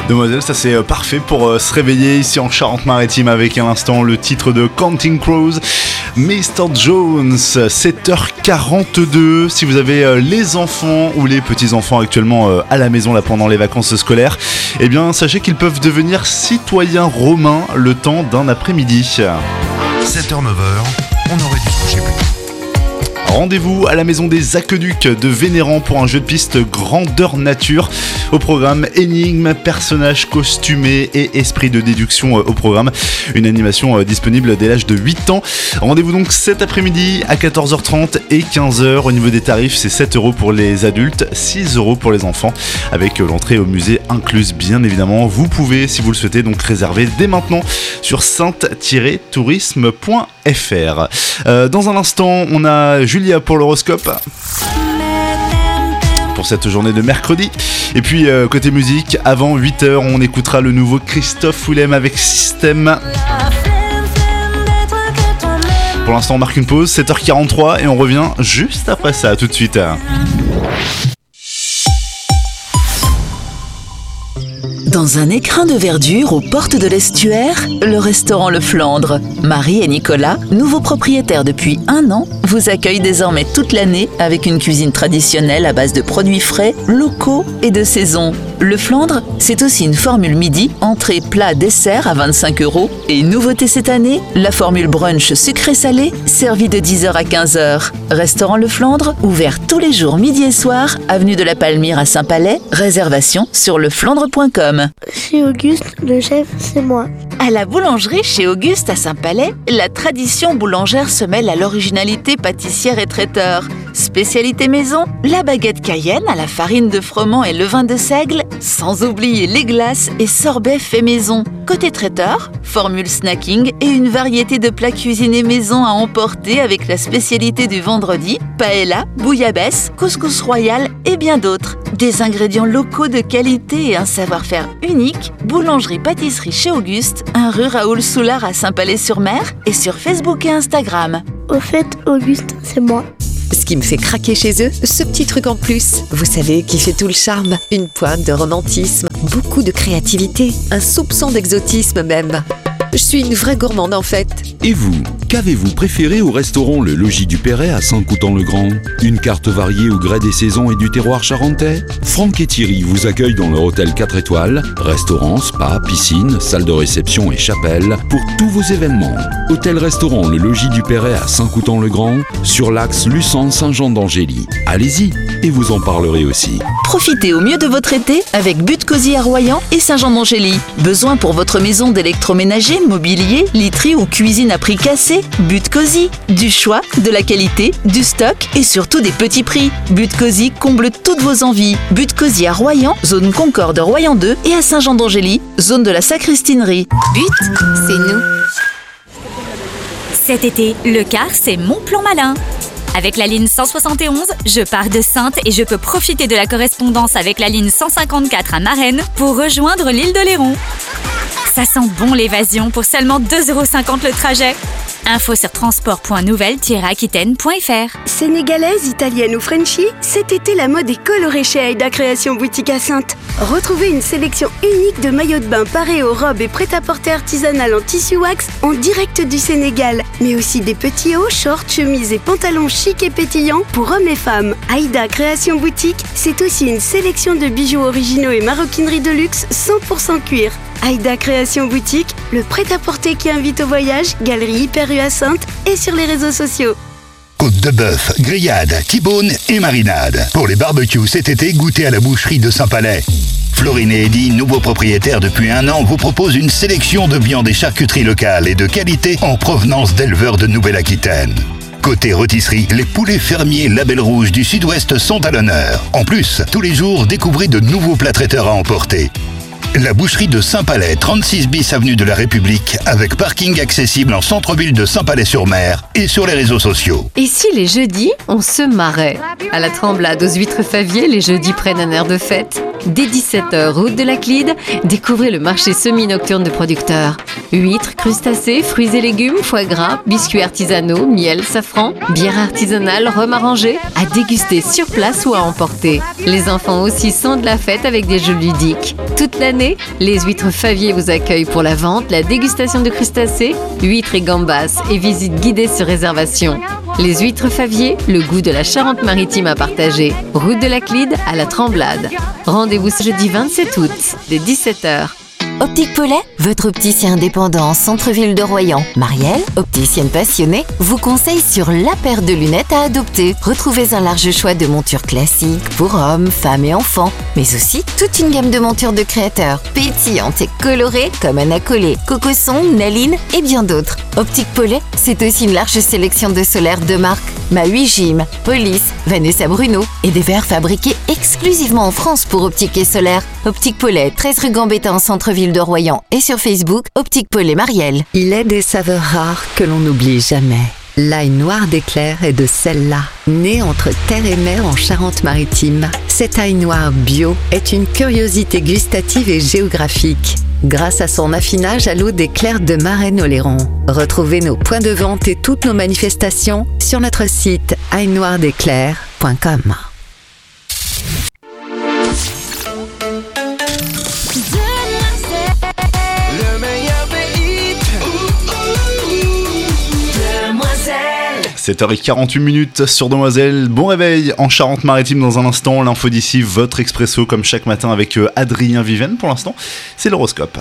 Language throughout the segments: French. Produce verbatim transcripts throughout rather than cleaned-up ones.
Demoiselle, ça c'est parfait pour se réveiller ici en Charente-Maritime avec à l'instant le titre de Counting Crows, mister Jones, sept heures quarante-deux. Si vous avez les enfants ou les petits-enfants actuellement à la maison là pendant les vacances scolaires, eh bien sachez qu'ils peuvent devenir citoyens romains le temps d'un après-midi. sept heures neuf heures, on aurait dû se coucher plus tôt. Rendez-vous à la maison des aqueducs de Vénéran pour un jeu de piste grandeur nature. Au programme, énigmes, personnages costumés et esprit de déduction au programme. Une animation disponible dès l'âge de huit ans. Rendez-vous donc cet après-midi à quatorze heures trente et quinze heures. Au niveau des tarifs, c'est sept euros pour les adultes, six euros pour les enfants, avec l'entrée au musée incluse bien évidemment. Vous pouvez, si vous le souhaitez, donc réserver dès maintenant sur sainte tiret tourisme point f r. Euh, dans un instant, on a Julia pour l'horoscope pour cette journée de mercredi. Et puis euh, côté musique, avant huit heures, on écoutera le nouveau Christophe Willem avec Système. Pour l'instant, on marque une pause, sept heures quarante-trois, et on revient juste après ça. Tout de suite. Dans un écrin de verdure aux portes de l'estuaire, le restaurant Le Flandre. Marie et Nicolas, nouveaux propriétaires depuis un an, vous accueillent désormais toute l'année avec une cuisine traditionnelle à base de produits frais, locaux et de saison. Le Flandre, c'est aussi une formule midi, entrée, plat, dessert à vingt-cinq euros. Et nouveauté cette année, la formule brunch sucré-salé, servie de dix heures à quinze heures. Restaurant Le Flandre, ouvert tous les jours midi et soir, avenue de la Palmyre à Saint-Palais. Réservation sur leflandre point com. Chez Auguste, le chef, c'est moi. À la boulangerie chez Auguste à Saint-Palais, la tradition boulangère se mêle à l'originalité pâtissière et traiteur. Spécialité maison, la baguette cayenne à la farine de froment et levain de seigle, sans oublier les glaces et sorbets faits maison. Côté traiteur, formule snacking et une variété de plats cuisinés maison à emporter avec la spécialité du vendredi, paella, bouillabaisse, couscous royal et bien d'autres. Des ingrédients locaux de qualité et un savoir-faire unique, boulangerie-pâtisserie chez Auguste, un rue Raoul-Soulard à Saint-Palais-sur-Mer et sur Facebook et Instagram. Au fait, Auguste, c'est moi. Ce qui me fait craquer chez eux, ce petit truc en plus. Vous savez, qui fait tout le charme. Une pointe de romantisme, beaucoup de créativité, un soupçon d'exotisme même. Je suis une vraie gourmande en fait. Et vous, qu'avez-vous préféré au restaurant Le Logis du Perret à Saint-Coutan-le-Grand? Une carte variée au gré des saisons et du terroir charentais? Franck et Thierry vous accueillent dans leur hôtel quatre étoiles, restaurant, spa, piscine, salle de réception et chapelle pour tous vos événements. Hôtel-restaurant Le Logis du Perret à Saint-Coutan-le-Grand, sur l'axe Luçon-Saint-Jean-d'Angély. Allez-y et vous en parlerez aussi. Profitez au mieux de votre été avec But Cosy à Royan et Saint-Jean-d'Angély. Besoin pour votre maison d'électroménager, mobilier, literie ou cuisine à prix cassé? But Cosy. Du choix, de la qualité, du stock et surtout des petits prix. But Cosy comble toutes vos envies. But Cosy à Royan, zone Concorde Royan deux et à Saint-Jean-d'Angély, zone de la Sacristinerie. But, c'est nous. Cet été, le car, c'est mon plan malin. Avec la ligne cent soixante et onze, je pars de Saintes et je peux profiter de la correspondance avec la ligne cent cinquante-quatre à Marennes pour rejoindre l'île d'Oléron. Ça sent bon l'évasion pour seulement deux euros cinquante le trajet. Info sur transport point nouvelle tiret aquitaine point f r. Sénégalaise, italienne ou Frenchie, cet été la mode est colorée chez Aïda Création Boutique à Saintes. Retrouvez une sélection unique de maillots de bain parés aux robes et prêt-à-porter artisanal en tissu wax en direct du Sénégal. Mais aussi des petits hauts, shorts, chemises et pantalons chics et pétillants pour hommes et femmes. Aïda Création Boutique, c'est aussi une sélection de bijoux originaux et maroquinerie de luxe cent pour cent cuir. Aïda Création Boutique, le prêt-à-porter qui invite au voyage, galerie Hyper U à Saintes et sur les réseaux sociaux. Côte de bœuf, grillade, T-bone et marinade. Pour les barbecues cet été, goûtez à la boucherie de Saint-Palais. Florine et Eddy, nouveaux propriétaires depuis un an, vous proposent une sélection de viandes et charcuteries locales et de qualité en provenance d'éleveurs de Nouvelle-Aquitaine. Côté rôtisserie, les poulets fermiers Label Rouge du Sud-Ouest sont à l'honneur. En plus, tous les jours, découvrez de nouveaux plats traiteurs à emporter. La boucherie de Saint-Palais, trente-six bis avenue de la République, avec parking accessible en centre-ville de Saint-Palais-sur-Mer et sur les réseaux sociaux. Et si les jeudis, on se marrait? À la Tremblade, aux Huîtres Favier, les jeudis prennent un air de fête. Dès dix-sept heures, route de l'Aclide, découvrez le marché semi-nocturne de producteurs. Huîtres, crustacés, fruits et légumes, foie gras, biscuits artisanaux, miel, safran, bière artisanale, rhum arrangé, à déguster sur place ou à emporter. Les enfants aussi sont de la fête avec des jeux ludiques. Toute l'année, les huîtres Favier vous accueillent pour la vente, la dégustation de crustacés, huîtres et gambas et visite guidée sur réservation. Les huîtres Favier, le goût de la Charente-Maritime à partager. Route de l'Aclide à la Tremblade. Rendez-vous ce jeudi vingt-sept août, dès dix-sept heures. Optique Paulet, votre opticien indépendant en centre-ville de Royan. Marielle, opticienne passionnée, vous conseille sur la paire de lunettes à adopter. Retrouvez un large choix de montures classiques pour hommes, femmes et enfants, mais aussi toute une gamme de montures de créateurs, pétillantes et colorées comme Anna Collet, Cocosson, Naline et bien d'autres. Optique Paulet, c'est aussi une large sélection de solaires de marque Maui Jim, Police, Vanessa Bruno et des verres fabriqués exclusivement en France pour Optique et Solaire. Optique Paulet, treize rue Gambetta en centre-ville de Royan et sur Facebook, Optique Paulet Marielle. Il est des saveurs rares que l'on n'oublie jamais. L'ail noir d'éclair est de celle-là. Né entre terre et mer en Charente-Maritime, cet ail noir bio est une curiosité gustative et géographique. Grâce à son affinage à l'eau d'éclair de Marennes-Oléron. Retrouvez nos points de vente et toutes nos manifestations sur notre site ail noir d'éclair point com. sept heures quarante-huit minutes sur Demoiselle. Bon réveil en Charente-Maritime dans un instant. L'info d'ici, votre expresso comme chaque matin avec Adrien Viven. Pour l'instant, c'est l'horoscope.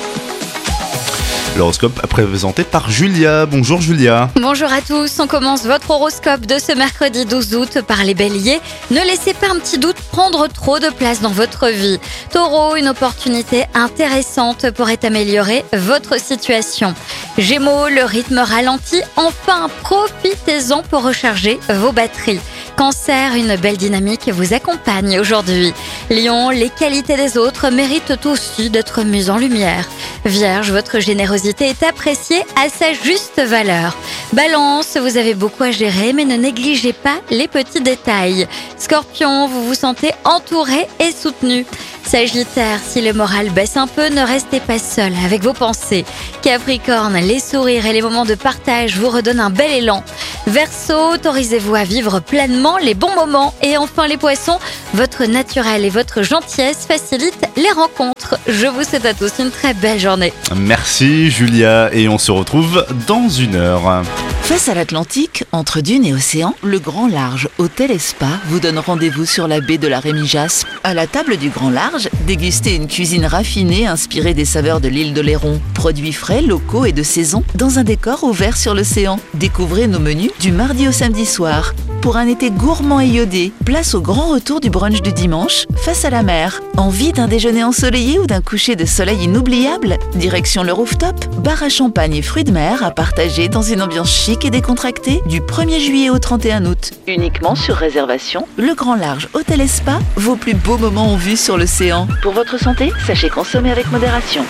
L'horoscope présenté par Julia. Bonjour Julia. Bonjour à tous, on commence votre horoscope de ce mercredi douze août par les béliers. Ne laissez pas un petit doute prendre trop de place dans votre vie. Taureau, une opportunité intéressante pourrait améliorer votre situation. Gémeaux, le rythme ralentit, enfin profitez-en pour recharger vos batteries. Cancer, une belle dynamique vous accompagne aujourd'hui. Lion, les qualités des autres méritent aussi d'être mises en lumière. Vierge, votre générosité est appréciée à sa juste valeur. Balance, vous avez beaucoup à gérer mais ne négligez pas les petits détails. Scorpion, vous vous sentez entouré et soutenu. Sagittaire, si le moral baisse un peu, ne restez pas seul avec vos pensées. Capricorne, les sourires et les moments de partage vous redonnent un bel élan. Verseau, autorisez-vous à vivre pleinement les bons moments. Et enfin les poissons, votre naturel et votre gentillesse facilitent les rencontres. Je vous souhaite à tous une très belle journée. Merci Julia et on se retrouve dans une heure. Face à l'Atlantique, entre dunes et océan, le Grand Large Hôtel et Spa vous donne rendez-vous sur la baie de la Rémy-Jaspe. À la table du Grand Large, dégustez une cuisine raffinée inspirée des saveurs de l'île d'Oléron. Produits frais, locaux et de saison dans un décor ouvert sur l'océan. Découvrez nos menus du mardi au samedi soir. Pour un été gourmand et iodé, place au grand retour du brunch du dimanche, face à la mer. Envie d'un déjeuner ensoleillé ou d'un coucher de soleil inoubliable? Direction le rooftop, bar à champagne et fruits de mer à partager dans une ambiance chic et décontractée du premier juillet au trente et un août. Uniquement sur réservation, le Grand Large Hôtel et Spa, vos plus beaux moments en vue sur l'océan. Pour votre santé, sachez consommer avec modération.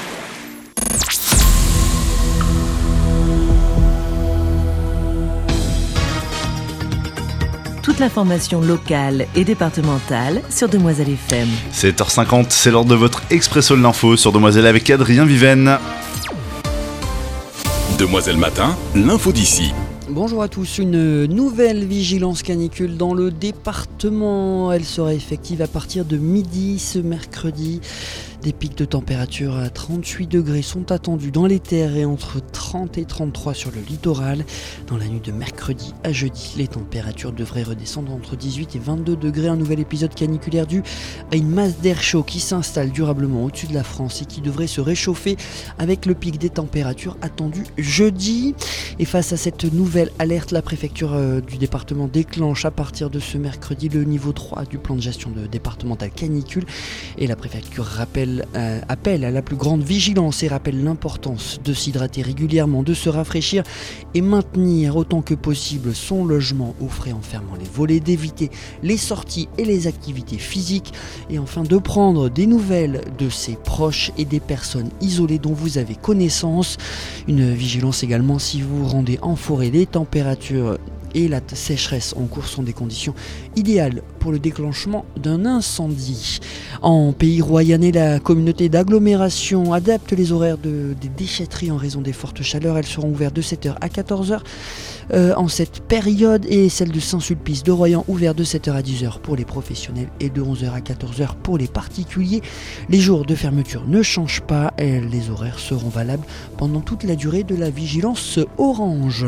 Toute l'information locale et départementale sur Demoiselle F M. sept heures cinquante, c'est l'heure de votre Expresso de l'info sur Demoiselle avec Adrien Viven. Demoiselle Matin, l'info d'ici. Bonjour à tous, une nouvelle vigilance canicule dans le département. Elle sera effective à partir de midi ce mercredi. Des pics de température à trente-huit degrés sont attendus dans les terres et entre trente et trente-trois sur le littoral. Dans la nuit de mercredi à jeudi, les températures devraient redescendre entre dix-huit et vingt-deux degrés. Un nouvel épisode caniculaire dû à une masse d'air chaud qui s'installe durablement au-dessus de la France et qui devrait se réchauffer avec le pic des températures attendu jeudi. Et face à cette nouvelle alerte, la préfecture euh, du département déclenche à partir de ce mercredi le niveau trois du plan de gestion de départemental canicule. Et la préfecture rappelle Euh, appelle à la plus grande vigilance et rappelle l'importance de s'hydrater régulièrement, de se rafraîchir et maintenir autant que possible son logement au frais en fermant les volets, d'éviter les sorties et les activités physiques et enfin de prendre des nouvelles de ses proches et des personnes isolées dont vous avez connaissance. Une vigilance également si vous vous rendez en forêt, les températures et la t- sécheresse en cours sont des conditions idéales pour le déclenchement d'un incendie. En Pays Royannais, la communauté d'agglomération adapte les horaires de, des déchetteries en raison des fortes chaleurs. Elles seront ouvertes de sept heures à quatorze heures euh, en cette période, et celle de Saint-Sulpice de Royan ouverte de sept heures à dix heures pour les professionnels et de onze heures à quatorze heures pour les particuliers. Les jours de fermeture ne changent pas et les horaires seront valables pendant toute la durée de la vigilance orange.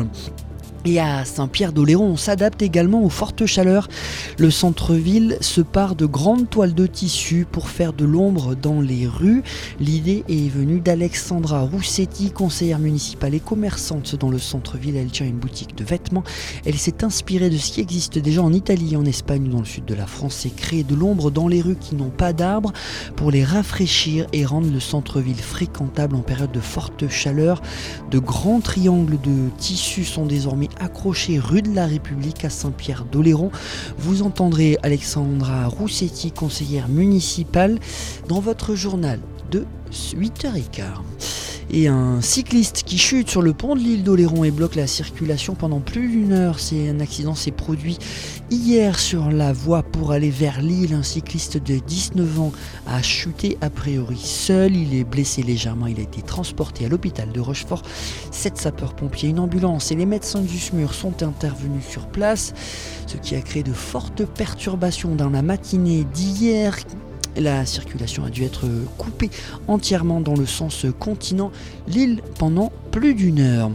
Et à Saint-Pierre-d'Oléron, on s'adapte également aux fortes chaleurs. Le centre-ville se pare de grandes toiles de tissu pour faire de l'ombre dans les rues. L'idée est venue d'Alexandra Roussetti, conseillère municipale et commerçante dans le centre-ville. Elle tient une boutique de vêtements. Elle s'est inspirée de ce qui existe déjà en Italie et en Espagne ou dans le sud de la France et créer de l'ombre dans les rues qui n'ont pas d'arbres pour les rafraîchir et rendre le centre-ville fréquentable en période de forte chaleur. De grands triangles de tissu sont désormais accrochés rue de la République à Saint-Pierre-d'Oléron. Vous entendrez Alexandra Roussetti, conseillère municipale, dans votre journal de huit heures quinze. Et un cycliste qui chute sur le pont de l'île d'Oléron et bloque la circulation pendant plus d'une heure. C'est un accident s'est produit hier sur la voie pour aller vers Lille. Un cycliste de dix-neuf ans a chuté a priori seul. Il est blessé légèrement. Il a été transporté à l'hôpital de Rochefort. Sept sapeurs-pompiers, une ambulance et les médecins du S M U R sont intervenus sur place, ce qui a créé de fortes perturbations dans la matinée d'hier. La circulation a dû être coupée entièrement dans le sens continent-Lille pendant plus d'une heure.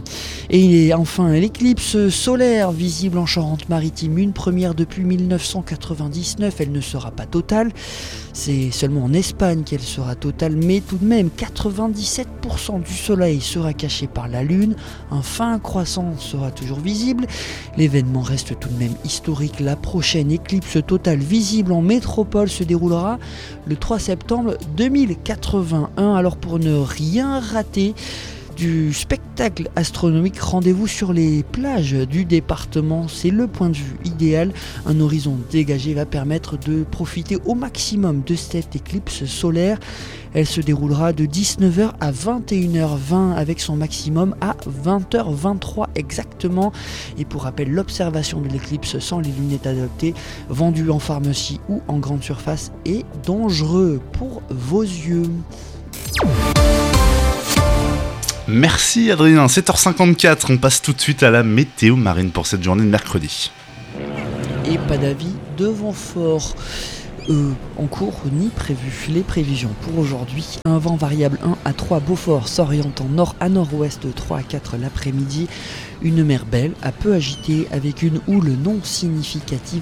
Et enfin, l'éclipse solaire visible en Charente-Maritime, une première depuis mille neuf cent quatre-vingt-dix-neuf. Elle ne sera pas totale, c'est seulement en Espagne qu'elle sera totale, mais tout de même quatre-vingt-dix-sept pour cent du soleil sera caché par la lune. Un fin croissant sera toujours visible. L'événement reste tout de même historique. La prochaine éclipse totale visible en métropole se déroulera le trois septembre deux mille quatre-vingt-un. Alors pour ne rien rater du spectacle astronomique, rendez-vous sur les plages du département. C'est le point de vue idéal. Un horizon dégagé va permettre de profiter au maximum de cette éclipse solaire. Elle se déroulera de dix-neuf heures à vingt et une heures vingt avec son maximum à vingt heures vingt-trois exactement. Et pour rappel, l'observation de l'éclipse sans les lunettes adaptées, vendues en pharmacie ou en grande surface, est dangereux pour vos yeux. Merci Adrien, sept heures cinquante-quatre, on passe tout de suite à la météo marine pour cette journée de mercredi. Et pas d'avis de vent fort euh, en cours ni prévu. Les prévisions pour aujourd'hui: un vent variable un à trois Beaufort s'orientant nord à nord-ouest de trois à quatre l'après-midi. Une mer belle, à peu agitée, avec une houle non significative